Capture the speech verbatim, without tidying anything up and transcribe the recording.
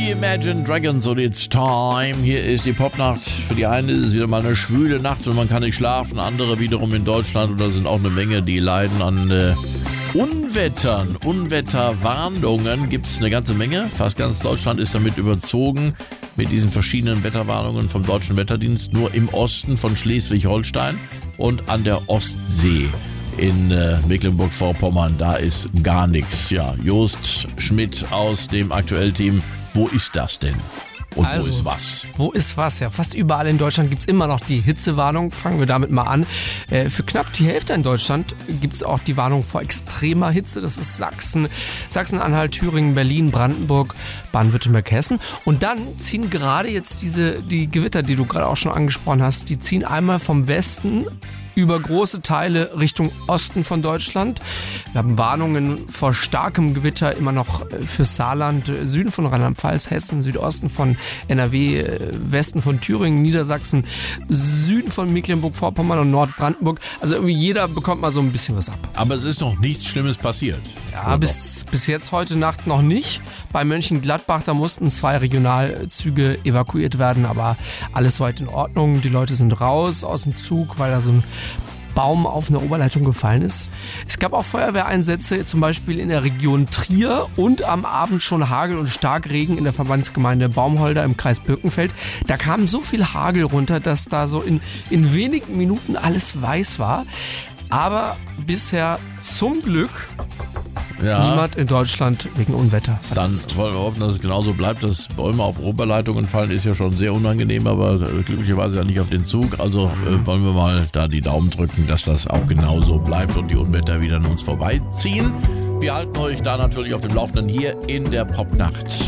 Die Imagine Dragons und It's Time. Hier ist die Popnacht. Für die einen ist es wieder mal eine schwüle Nacht und man kann nicht schlafen. Andere wiederum in Deutschland, und da sind auch eine Menge, die leiden an äh, Unwettern. Unwetterwarnungen gibt es eine ganze Menge. Fast ganz Deutschland ist damit überzogen mit diesen verschiedenen Wetterwarnungen vom Deutschen Wetterdienst. Nur im Osten von Schleswig-Holstein und an der Ostsee in äh, Mecklenburg-Vorpommern, da ist gar nichts. Ja, Jost Schmidt aus dem Aktuell-Team. Wo ist das denn? Und also, wo ist was? Wo ist was? Ja, fast überall in Deutschland gibt es immer noch die Hitzewarnung. Fangen wir damit mal an. Äh, für knapp die Hälfte in Deutschland gibt es auch die Warnung vor extremer Hitze. Das ist Sachsen, Sachsen-Anhalt, Thüringen, Berlin, Brandenburg, Baden-Württemberg, Hessen. Und dann ziehen gerade jetzt diese die Gewitter, die du gerade auch schon angesprochen hast, die ziehen einmal vom Westen über große Teile Richtung Osten von Deutschland. Wir haben Warnungen vor starkem Gewitter immer noch für Saarland, Süden von Rheinland-Pfalz, Hessen, Südosten von N R W, Westen von Thüringen, Niedersachsen, Süden von Mecklenburg-Vorpommern und Nordbrandenburg. Also irgendwie jeder bekommt mal so ein bisschen was ab. Aber es ist noch nichts Schlimmes passiert. Ja, bis, bis jetzt heute Nacht noch nicht. Bei Mönchengladbach, da mussten zwei Regionalzüge evakuiert werden, aber alles soweit in Ordnung. Die Leute sind raus aus dem Zug, weil da so ein Baum auf eine Oberleitung gefallen ist. Es gab auch Feuerwehreinsätze, zum Beispiel in der Region Trier und am Abend schon Hagel und Starkregen in der Verbandsgemeinde Baumholder im Kreis Birkenfeld. Da kam so viel Hagel runter, dass da so in, in wenigen Minuten alles weiß war. Aber bisher zum Glück ja. niemand in Deutschland wegen Unwetter verletzt. Dann wollen wir hoffen, dass es genauso bleibt. Dass Bäume auf Oberleitungen fallen, ist ja schon sehr unangenehm, aber glücklicherweise ja nicht auf den Zug. Also äh, wollen wir mal da die Daumen drücken, dass das auch genauso bleibt und die Unwetter wieder an uns vorbeiziehen. Wir halten euch da natürlich auf dem Laufenden hier in der Popnacht.